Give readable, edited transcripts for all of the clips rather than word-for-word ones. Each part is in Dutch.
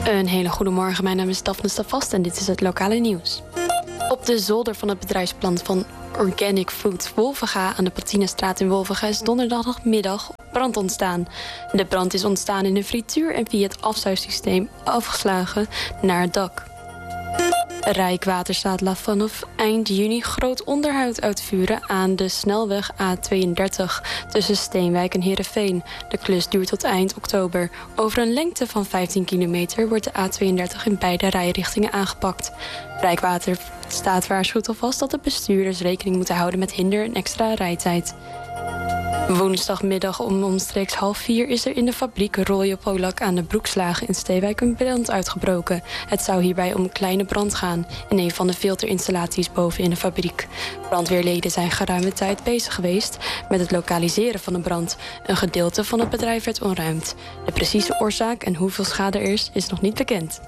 Een hele goede morgen, mijn naam is Daphne Stavast en dit is het lokale nieuws. Op de zolder van het bedrijfsplant van Organic Food Wolvenga aan de Patinestraat in Wolvenga is donderdagmiddag brand ontstaan. De brand is ontstaan in een frituur en via het afzuigsysteem afgeslagen naar het dak. Rijkswaterstaat laat vanaf eind juni groot onderhoud uitvoeren aan de snelweg A32 tussen Steenwijk en Heerenveen. De klus duurt tot eind oktober. Over een lengte van 15 kilometer wordt de A32 in beide rijrichtingen aangepakt. Rijkswaterstaat waarschuwt alvast dat de bestuurders rekening moeten houden met hinder en extra rijtijd. Woensdagmiddag omstreeks 3:30 is er in de fabriek Royal Polak aan de Broekslagen in Steenwijk een brand uitgebroken. Het zou hierbij om een kleine brand gaan in een van de filterinstallaties boven in de fabriek. Brandweerleden zijn geruime tijd bezig geweest met het lokaliseren van de brand. Een gedeelte van het bedrijf werd ontruimd. De precieze oorzaak en hoeveel schade er is nog niet bekend.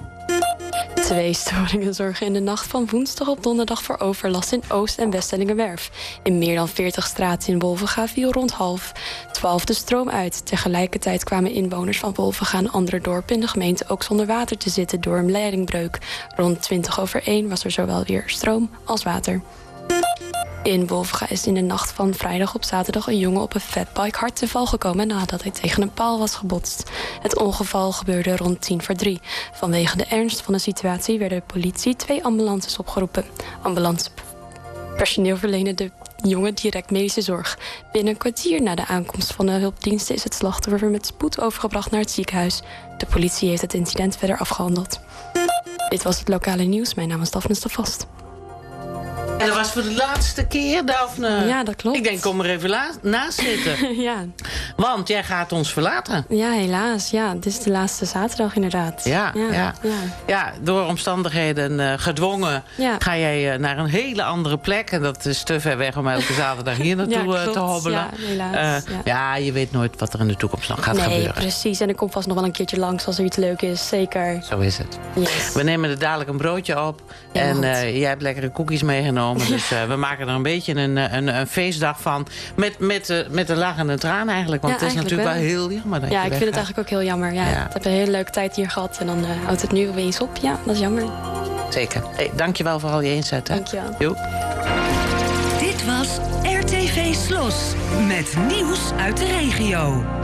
2 storingen zorgen in de nacht van woensdag op donderdag voor overlast in Oost- en Weststellingenwerf. In meer dan 40 straten in Wolvenga viel rond 11:30 de stroom uit. Tegelijkertijd kwamen inwoners van Wolvenga en andere dorpen in de gemeente ook zonder water te zitten door een leidingbreuk. Rond 1:20 was er zowel weer stroom als water. In Wolvenga is in de nacht van vrijdag op zaterdag een jongen op een fatbike hard te val gekomen nadat hij tegen een paal was gebotst. Het ongeval gebeurde rond 2:50. Vanwege de ernst van de situatie werden de politie 2 ambulances opgeroepen. Ambulancepersoneel verleende de jongen direct medische zorg. Binnen een kwartier na de aankomst van de hulpdiensten is het slachtoffer met spoed overgebracht naar het ziekenhuis. De politie heeft het incident verder afgehandeld. Dit was het lokale nieuws. Mijn naam is Daphne Stavast. En dat was voor de laatste keer, Daphne. Ja, dat klopt. Ik denk, kom er even naast zitten. Ja. Want jij gaat ons verlaten. Ja, helaas. Ja, dit is de laatste zaterdag inderdaad. Ja, door omstandigheden gedwongen ga jij naar een hele andere plek. En dat is te ver weg om elke zaterdag hier naartoe te hobbelen. Ja, helaas. Ja, je weet nooit wat er in de toekomst nog gaat gebeuren. Nee, precies. En ik kom vast nog wel een keertje langs als er iets leuk is. Zeker. Zo is het. Yes. We nemen er dadelijk een broodje op. Ja, en jij hebt lekkere koekjes meegenomen. Dus we maken er een beetje een feestdag van. Met de lach en de traan eigenlijk. Want het is natuurlijk wel heel jammer dat je ik vind het weggaat. eigenlijk ook heel jammer. Ja. Ik heb een hele leuke tijd hier gehad. En dan houdt het nu opeens op. Ja, dat is jammer. Zeker. Hey, dankjewel voor al je inzet. Hè? Dankjewel. Jo. Dit was RTV Slos. Met nieuws uit de regio.